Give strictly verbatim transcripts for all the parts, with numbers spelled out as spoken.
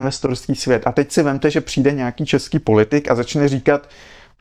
investorský svět. A teď si vemte, že přijde nějaký český politik a začne říkat,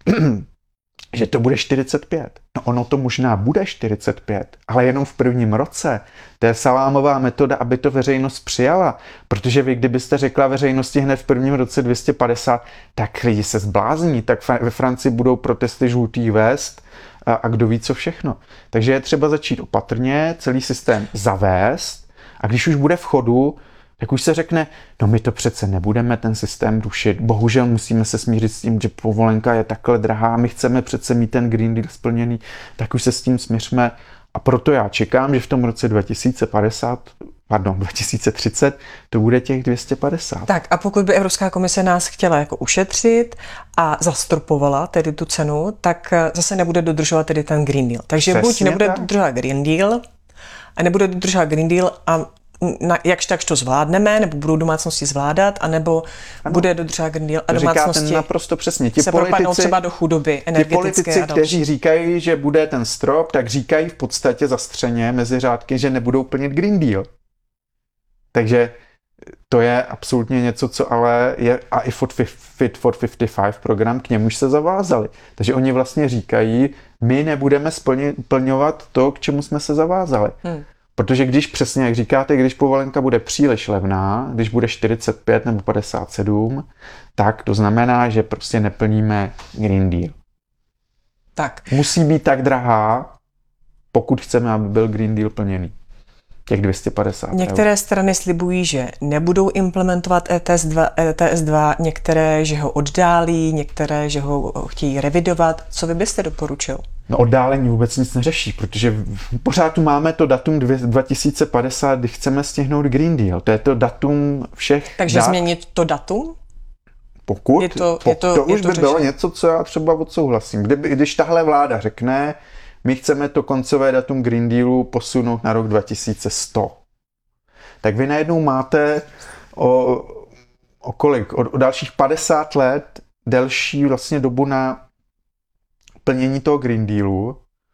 že to bude čtyřicet pět. No ono to možná bude čtyřicet pět, ale jenom v prvním roce. To je salámová metoda, aby to veřejnost přijala. Protože vy, kdybyste řekla veřejnosti hned v prvním roce dvě stě padesát, tak lidi se zblázní, tak ve Francii budou protesty žlutých vest a, a kdo ví co všechno. Takže je třeba začít opatrně, celý systém zavést a když už bude v chodu, tak už se řekne, no my to přece nebudeme ten systém rušit. Bohužel musíme se smířit s tím, že povolenka je takhle drahá, my chceme přece mít ten Green Deal splněný, tak už se s tím směřme. A proto já čekám, že v tom roce dva tisíce padesát, pardon, dva tisíce třicet to bude těch dvě stě padesát. Tak a pokud by Evropská komise nás chtěla jako ušetřit a zastropovala tedy tu cenu, tak zase nebude dodržovat tedy ten Green Deal. Takže Přesně buď nebude tak. dodržovat Green Deal a nebude dodržovat Green Deal a na, jakž takž to zvládneme, nebo budou domácnosti zvládat, anebo ano. bude dodržovat Green Deal a domácnosti říkáte naprosto přesně. Ti se politici, propadnou třeba do chudoby energetické. Ti politici, a kteří říkají, že bude ten strop, tak říkají v podstatě zastřeně mezi řádky, že nebudou plnit Green Deal. Takže to je absolutně něco, co ale je a i Fit for padesát pět program, k němuž se zavázali. Takže oni vlastně říkají, my nebudeme splňovat to, k čemu jsme se zavázali. Hmm. Protože když přesně, jak říkáte, když povolenka bude příliš levná, když bude čtyřicet pět nebo padesát sedm, tak to znamená, že prostě neplníme Green Deal. Tak. Musí být tak drahá, pokud chceme, aby byl Green Deal plněný. Těch dvě stě padesát Některé eur. strany slibují, že nebudou implementovat E T S dva, E T S dva, některé, že ho oddálí, některé, že ho chtějí revidovat. Co vy byste doporučil? No oddálení vůbec nic neřeší, protože pořád tu máme to datum dva tisíce padesát, kdy chceme stihnout Green Deal. To je to datum všech Takže dat. změnit to datum? Pokud, je to, po, je to, to je už to by bylo řešení. něco, co já třeba odsouhlasím. Kdyby, když tahle vláda řekne, my chceme to koncové datum Green Dealu posunout na rok dva tisíce sto, tak vy najednou máte o, o kolik? O, o dalších padesát let delší vlastně dobu na plnění toho Green Dealu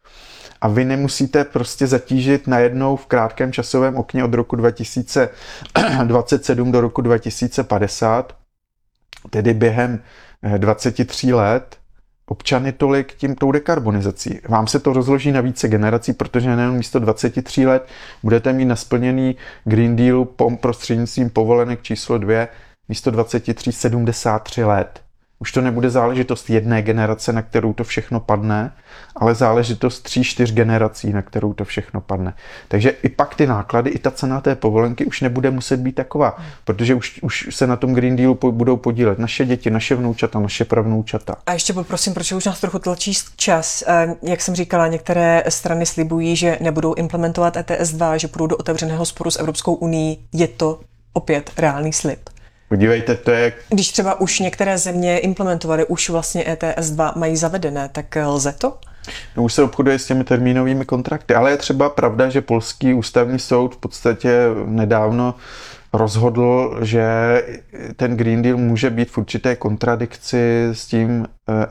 a vy nemusíte prostě zatížit najednou v krátkém časovém okně od roku dva tisíce dvacet sedm do roku dva tisíce padesát, tedy během dvacet tři let, občany tolik tím tou dekarbonizací. Vám se to rozloží na více generací, protože nejen místo dvacet tři let budete mít nasplněný Green Deal prostřednictvím povolenek číslo dvě, místo dvacet tři sedmdesát tři let. Už to nebude záležitost jedné generace, na kterou to všechno padne, ale záležitost tří, čtyř generací, na kterou to všechno padne. Takže i pak ty náklady, i ta cena té povolenky už nebude muset být taková, protože už, už se na tom Green Dealu budou podílet naše děti, naše vnoučata, naše pravnoučata. A ještě poprosím, protože už nás trochu tlačí čas. Jak jsem říkala, některé strany slibují, že nebudou implementovat E T S dva, že půjdou do otevřeného sporu s Evropskou unií. Je to opět reálný slib? Podívejte, to je... Když třeba už některé země implementovaly, už vlastně E T S dva mají zavedené, tak lze to? No, už se obchoduje s těmi termínovými kontrakty, ale je třeba pravda, že polský ústavní soud v podstatě nedávno rozhodl, že ten Green Deal může být v určité kontradikci s tím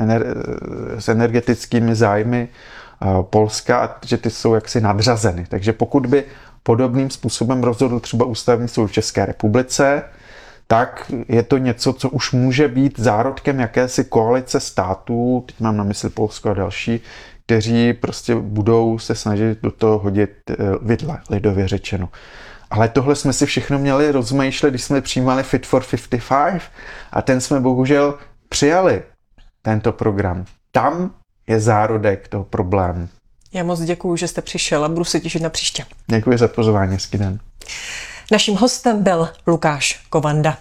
s energetickými zájmy Polska a že ty jsou jaksi nadřazeny. Takže pokud by podobným způsobem rozhodl třeba ústavní soud v České republice, tak je to něco, co už může být zárodkem jakési koalice států, teď mám na mysli Polsko a další, kteří prostě budou se snažit do toho hodit vidle, lidově řečeno. Ale tohle jsme si všechno měli rozmýšlet, když jsme přijímali Fit for padesát pět a ten jsme bohužel přijali, tento program. Tam je zárodek toho problému. Já moc děkuju, že jste přišel a budu se těšit na příště. Děkuji za pozvání, hezký den. Naším hostem byl Lukáš Kovanda.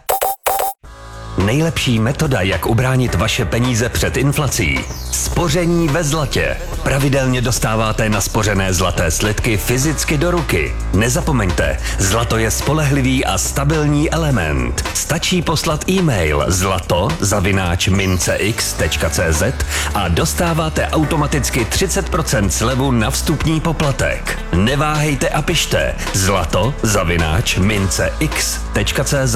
Nejlepší metoda, jak ubránit vaše peníze před inflací. Spoření ve zlatě. Pravidelně dostáváte naspořené zlaté slitky fyzicky do ruky. Nezapomeňte, zlato je spolehlivý a stabilní element. Stačí poslat e-mail zlato zavináč mincex tečka cz a dostáváte automaticky třicet procent slevu na vstupní poplatek. Neváhejte a pište zlato zavináč mincex tečka cz.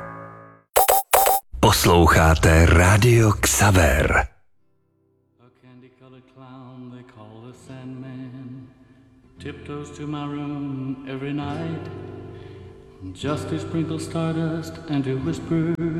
Posloucháte Radio Xaver. Tiptoes to my room every night Just to sprinkle stardust and to whisper